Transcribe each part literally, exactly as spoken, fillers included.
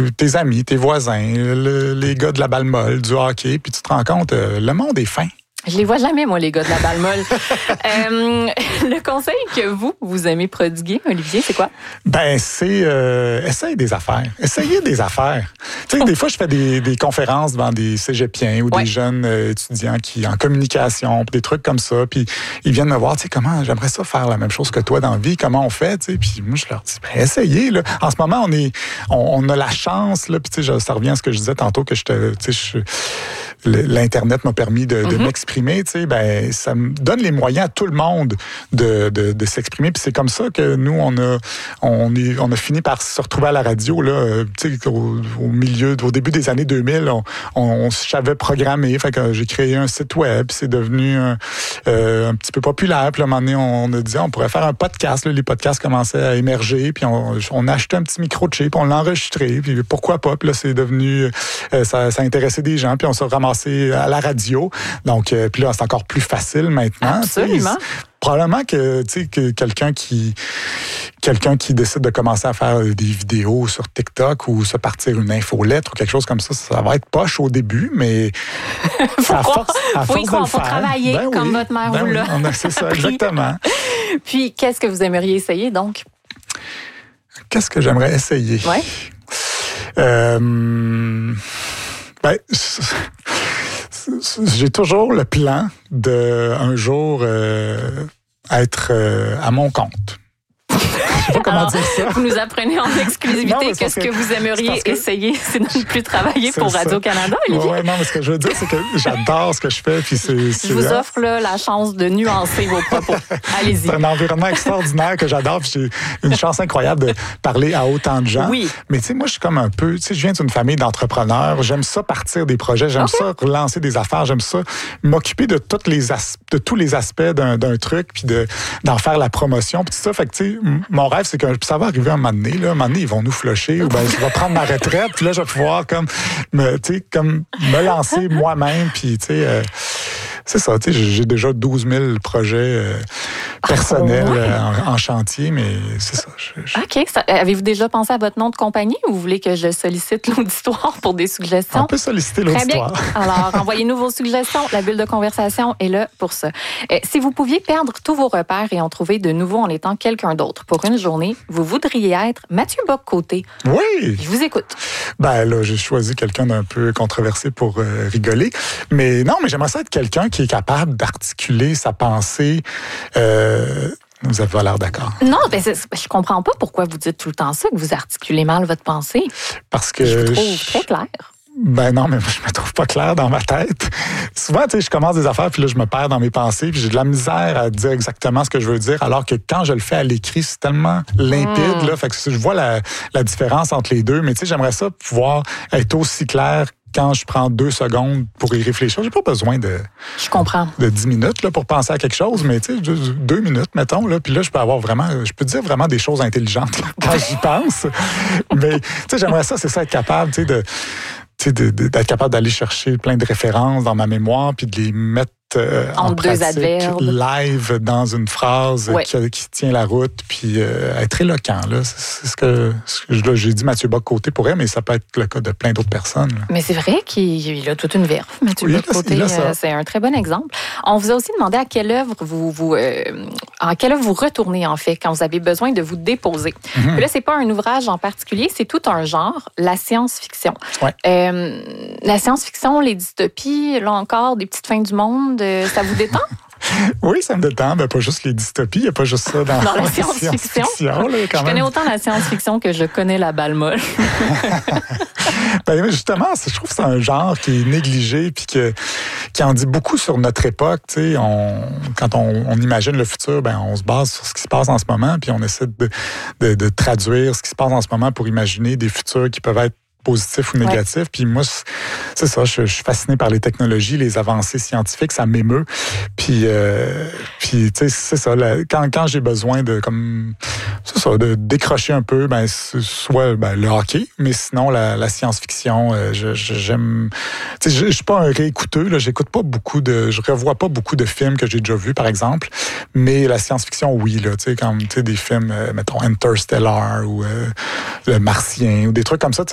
tes amis, tes voisins, le, les gars de la balle molle, du hockey, puis tu te rends compte, euh, le monde est fin. Je les vois jamais, moi, les gars de la balle molle. euh, le conseil que vous, vous aimez prodiguer, Olivier, c'est quoi? Ben, c'est euh, essaye des affaires. Essayez des affaires. Tu sais, des fois, je fais des, des conférences devant des cégepiens ou ouais. des jeunes euh, étudiants qui en communication, des trucs comme ça. Puis ils viennent me voir, tu sais, comment j'aimerais ça faire la même chose que toi dans la vie, comment on fait, tu sais. Puis moi, je leur dis, ben, essayez, là. En ce moment, on est, on, on a la chance, là. Puis tu sais, ça revient à ce que je disais tantôt, que je te, tu sais, l'Internet m'a permis de, de mm-hmm. m'exprimer, tu sais, ben, ça me donne les moyens à tout le monde de, de, de s'exprimer. Puis c'est comme ça que nous, on a, on est, on a fini par se retrouver à la radio, là, tu sais, au, au milieu, au début des années deux mille, on, on, on savait programmer. Fait que j'ai créé un site web, puis c'est devenu un, euh, un petit peu populaire. Puis à un moment donné, on a dit, on pourrait faire un podcast, là. Les podcasts commençaient à émerger, puis on, on a acheté un petit micro-chip, on l'a enregistré, puis pourquoi pas, puis là, c'est devenu, euh, ça, ça intéressait des gens, puis on s'est ramassé à la radio. Donc, euh, puis là, c'est encore plus facile maintenant. Absolument. Probablement que, tu sais, que quelqu'un qui, quelqu'un qui décide de commencer à faire des vidéos sur TikTok ou se partir une infolettre ou quelque chose comme ça, ça va être poche au début, mais faut à force, à faut force y croire, de le faut faire, travailler ben comme oui, votre mère ben vous oui, l'a. on a, c'est ça, exactement. Puis, qu'est-ce que vous aimeriez essayer, donc? Qu'est-ce que j'aimerais essayer? Oui. Euh, ben, j'ai toujours le plan de un jour euh, être euh, à mon compte. Je sais pas comment Alors, dire ça. Vous nous apprenez en exclusivité non, que ce que, que vous aimeriez que essayer, c'est de ne plus travailler pour ça. Radio-Canada, Olivier. Oui, non, mais ce que je veux dire, c'est que j'adore ce que je fais. Puis c'est, c'est je vous là. offre là, la chance de nuancer vos propos. Allez-y. C'est un environnement extraordinaire que j'adore. Puis j'ai une chance incroyable de parler à autant de gens. Oui. Mais tu sais, moi, je suis comme un peu... Tu sais, je viens d'une famille d'entrepreneurs. J'aime ça partir des projets. J'aime okay. ça relancer des affaires. J'aime ça m'occuper de, toutes les as- de tous les aspects d'un, d'un truc, puis de, d'en faire la promotion. Puis tout ça, fait que tu sais, mon rêve, c'est que ça va arriver un moment donné, là, un moment donné, ils vont nous flusher, ou ben je vais prendre ma retraite, puis là, je vais pouvoir comme me, tu sais, comme me lancer moi-même, puis tu sais, euh, c'est ça, tu sais, j'ai déjà douze mille projets euh, personnels oh, ouais. euh, en, en chantier, mais c'est ça. Je, je... OK. Ça, avez-vous déjà pensé à votre nom de compagnie ou vous voulez que je sollicite l'auditoire pour des suggestions? On peut solliciter l'auditoire. Très bien. Alors, envoyez-nous vos suggestions. La bulle de conversation est là pour ça. Euh, si vous pouviez perdre tous vos repères et en trouver de nouveaux en étant quelqu'un d'autre pour une journée, vous voudriez être Mathieu Bock-Côté. Oui. Je vous écoute. Ben là, j'ai choisi quelqu'un d'un peu controversé pour euh, rigoler. Mais non, mais j'aimerais ça être quelqu'un qui est capable d'articuler sa pensée. Euh, vous avez pas l'air d'accord. Non, ben c'est, je comprends pas pourquoi vous dites tout le temps ça, que vous articulez mal votre pensée. Parce que... Je vous trouve très clair. Ben non, mais moi, je me trouve pas clair dans ma tête. Souvent, tu sais, je commence des affaires, puis là, je me perds dans mes pensées, puis j'ai de la misère à dire exactement ce que je veux dire, alors que quand je le fais à l'écrit, c'est tellement limpide, mmh. là, fait que je vois la, la différence entre les deux, mais tu sais, j'aimerais ça pouvoir être aussi clair quand je prends deux secondes pour y réfléchir. J'ai pas besoin de... Je comprends. De dix minutes, là, pour penser à quelque chose, mais tu sais, deux minutes, mettons, là, puis là, je peux avoir vraiment... Je peux dire vraiment des choses intelligentes là, quand j'y pense, mais tu sais, j'aimerais ça, c'est ça, être capable, tu sais, de... Tu sais, d'être capable d'aller chercher plein de références dans ma mémoire puis de les mettre euh, en pratique live dans une phrase ouais. qui, qui tient la route puis euh, être éloquent. Là. C'est, c'est ce que, ce que là, j'ai dit Mathieu Bock-Côté pour elle, mais ça peut être le cas de plein d'autres personnes. Là. Mais c'est vrai qu'il a toute une verve, Mathieu oui, Bock-Côté. Euh, c'est un très bon exemple. On vous a aussi demandé à quelle œuvre vous, vous euh, en quelle œuvre vous retournez en fait quand vous avez besoin de vous déposer. Mm-hmm. Puis là, c'est pas un ouvrage en particulier, c'est tout un genre, la science-fiction. Ouais. Euh, la science-fiction, les dystopies, là encore, des petites fins du monde, euh, ça vous détend? Oui, ça me détend. Ben, pas juste les dystopies, il n'y a pas juste ça dans, dans la science-fiction. science-fiction là, quand je même. connais autant la science-fiction que je connais la balle molle. Ben, justement, je trouve que c'est un genre qui est négligé puis que, qui en dit beaucoup sur notre époque. Tu sais, on, quand on, on imagine le futur, ben, on se base sur ce qui se passe en ce moment puis on essaie de, de, de traduire ce qui se passe en ce moment pour imaginer des futurs qui peuvent être positif ou négatif. Ouais. Puis moi, c'est ça, je, je suis fasciné par les technologies, les avancées scientifiques, ça m'émeut. Puis, euh, puis tu sais, c'est ça, là, quand, quand j'ai besoin de, comme, c'est ça, de décrocher un peu, ben, soit ben, le hockey, mais sinon, la, la science-fiction, euh, je, je, j'aime... Tu sais, je, je suis pas un réécouteux, là, j'écoute pas beaucoup de... Je revois pas beaucoup de films que j'ai déjà vus, par exemple, mais la science-fiction, oui, là, tu sais, comme, tu sais, des films, euh, mettons, Interstellar ou euh, Le Martien, ou des trucs comme ça, tu sais, des, des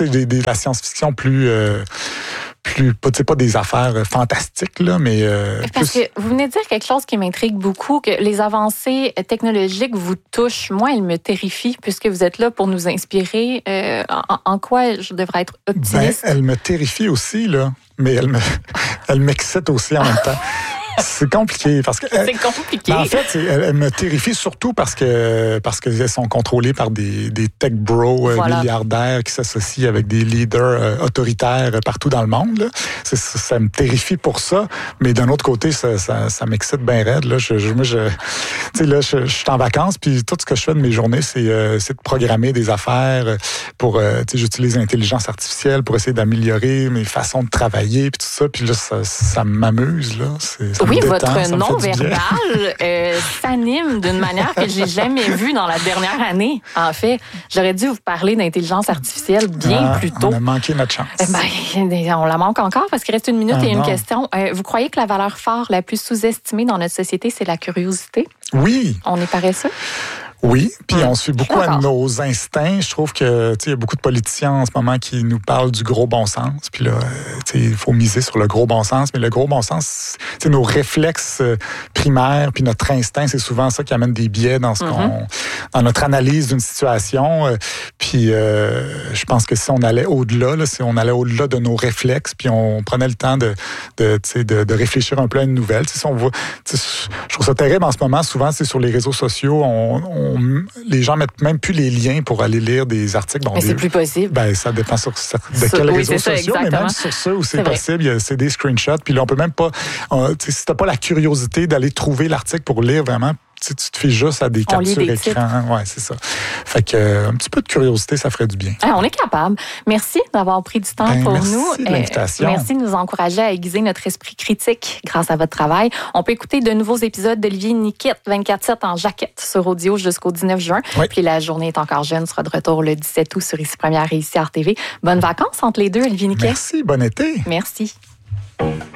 la science-fiction plus... Euh, plus pas, pas des affaires fantastiques, là, mais... Euh, Parce plus... que vous venez de dire quelque chose qui m'intrigue beaucoup, que les avancées technologiques vous touchent. Moi, elles me terrifient, puisque vous êtes là pour nous inspirer. Euh, en, en quoi je devrais être optimiste? Ben, elle me terrifie aussi, là, mais elle me, elle m'excite aussi en même temps. C'est compliqué parce que c'est compliqué. En fait, elle, elle me terrifie surtout parce que parce qu'elles sont contrôlées par des, des tech bros voilà. milliardaires qui s'associent avec des leaders euh, autoritaires partout dans le monde. Là. C'est, ça me terrifie pour ça, mais d'un autre côté, ça, ça, ça m'excite bien raide. Là, je, je, moi, je, tu sais, là, je, je suis en vacances, puis tout ce que je fais de mes journées, c'est, euh, c'est de programmer des affaires pour, euh, tu sais, j'utilise l'intelligence artificielle pour essayer d'améliorer mes façons de travailler, puis tout ça. Puis là, ça, ça m'amuse là. C'est, ça Oui, détend, votre non-verbal euh, s'anime d'une manière que j'ai jamais vue dans la dernière année. En fait, j'aurais dû vous parler d'intelligence artificielle bien ah, plus tôt. On a manqué notre chance. Ben, on la manque encore parce qu'il reste une minute ah, et une non. question. Euh, vous croyez que la valeur phare la plus sous-estimée dans notre société, c'est la curiosité? Oui. On est paresseux? Oui, puis on suit beaucoup à nos instincts. Je trouve que tu sais, il y a beaucoup de politiciens en ce moment qui nous parlent du gros bon sens. Puis là, tu sais, il faut miser sur le gros bon sens. Mais le gros bon sens, c'est nos réflexes primaires, puis notre instinct, c'est souvent ça qui amène des biais dans ce mm-hmm. qu'on, dans notre analyse d'une situation. Puis euh, je pense que si on allait au-delà, là, si on allait au-delà de nos réflexes, puis on prenait le temps de, de, tu sais, de, de réfléchir un peu à une nouvelle. Tu sais, si on voit, tu sais, je trouve ça terrible en ce moment. Souvent, c'est sur les réseaux sociaux, on, on les gens mettent même plus les liens pour aller lire des articles. Bon, mais des, c'est plus possible. Ben, ça dépend sur, sur de quels oui, réseaux sociaux, ça, mais même sur ceux où c'est, c'est possible, c'est des screenshots. Puis là, on peut même pas... Euh, si t'as pas la curiosité d'aller trouver l'article pour lire vraiment, tu te fais juste à des on captures des écran. Ouais, c'est ça. Fait que euh, un petit peu de curiosité, ça ferait du bien. Ah, on est capable. Merci d'avoir pris du temps ben, pour merci nous. De l'invitation. Euh, merci de nous encourager à aiguiser notre esprit critique grâce à votre travail. On peut écouter de nouveaux épisodes d'Olivier Niquette, vingt-quatre sept en jaquette sur audio jusqu'au dix-neuf juin. Oui. Puis La journée est encore jeune sera de retour le dix-sept août sur Ici Première et Ici R T V. Bonnes vacances entre les deux, Olivier Niquette. Merci, bon été. Merci.